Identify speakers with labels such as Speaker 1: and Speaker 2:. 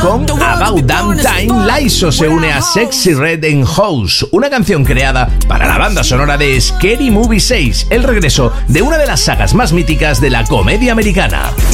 Speaker 1: Con About Damn Time, Laiso se une a Sexy Red en House, una canción creada para la banda sonora de Scary Movie 6, el regreso de una de las sagas más míticas de la comedia americana.